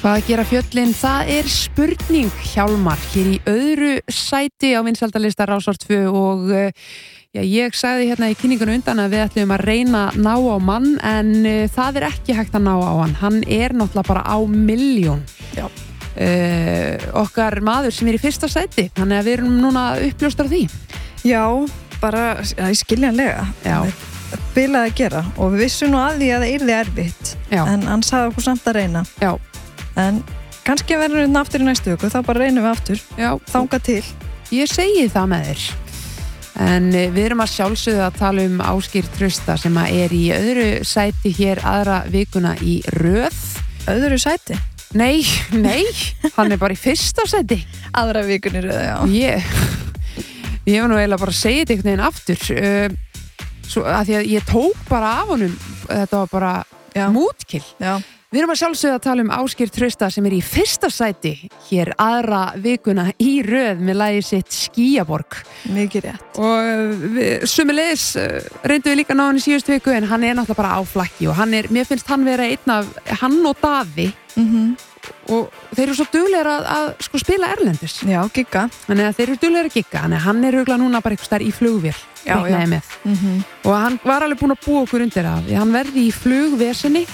Hvað gera fjöllin? Það spurning, Hjálmar, hér í öðru sæti á vinsældarlista Rásar 2 og ég sagði hérna í kynningunum undan að við ætlum að reyna að ná á mann en það ekki hægt að ná á hann. Hann náttúrulega bara á milljón. Já. Okkar maður sem í fyrsta sæti, þannig að við erum núna uppljóstar því. Já, bara skiljanlega. Já. Bilað að gera og við vissum nú að því að það yrði erfitt. Já. En hann sagði okkur samt að reyna. Já. En kannski verður við aftur í næstu viku, þá bara reynum við aftur. Já. Þangað til. Ég segi það með þér. En við erum að sjálfsögðu að tala um Ásgeir Trausta sem í öðru sæti hér aðra vikuna í röð. Öðru sæti? Nei, hann bara í fyrsta sæti. Aðra vikuna í röð, já. Ég var nú eiginlega bara að segja þetta einhvern veginn aftur. Svo að því að ég tók bara af honum, þetta var bara mútkill. Já. Við erum að sjálfsögðu að tala um Ásgeir Trausta sem í fyrsta sæti hér aðra vikuna í röð með lagið sitt Skýjaborg. Mikið rétt. Og sömuleiðis reyndum við líka ná hann í síðustu viku en hann náttúrulega bara á flakki og mér finnst hann vera hann og Daði og þeir eru svo duglegir að sko spila erlendis. Já, gigga. Þannig að þeir eru duglegir að gigga, þannig að hann örugglega núna bara einhvers staðar í flugvél. Já. Og hann var alveg búinn að búa okkur undir það. Hann verði í flugvesinni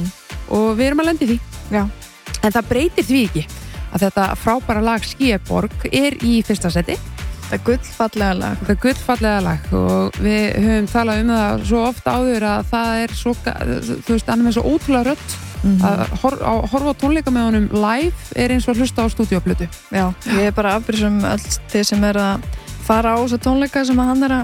og við erum að lenda í því. Já. En það breytir því ekki að þetta frábæra lag Skýjaborg í fyrsta seti. Það gullfallega lag. Það gullfallega lag og við höfum talað um það svo oft áður að það svo, þú veist, hann með svo ótrúlega rödd að horfa á tónleika með honum live eins og hlusta á stúdíóplötu. Já, ég bara afbrýsum öll þeir sem að fara á þessa tónleika sem að hann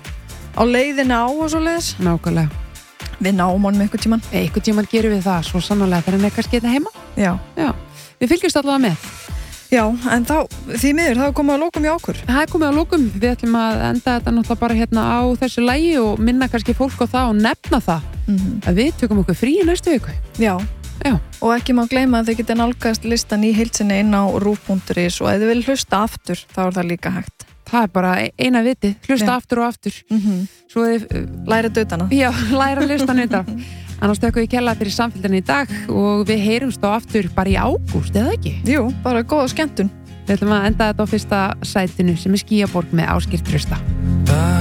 á leiðina á og svo leiðis. Nákvæmlega. Við náum honum einhvern tímann. Einhvern tímann gerum við það svo sannarlega þegar hann kannski heima. Já. Við fylgjumst allavega með. Já, en því miður, það komið að lókum í okkur. Það komið að lókum. Við ætlum að enda þetta náttúrulega bara hérna á þessu lagi og minna kannski fólk á það og nefna það að við tökum okkur frí í næstu viku. Já. Og ekki má gleyma að þau geta nálgast listan í heild sinni inn á rúv.is og ef þau vil hlusta aftur, þá það líka hægt. Það bara eina vitið, hlusta aftur og aftur. Svo þið læra dötana. Já, læra listan undan. Annars tökum við kærlega fyrir samfélgina í dag og við heyrumst á aftur bara í ágúst, eða ekki? Jú, bara góða skemmtun. Við ætlum að enda þetta á fyrsta sætinu sem Skýjaborg með Ásgeir Trausta.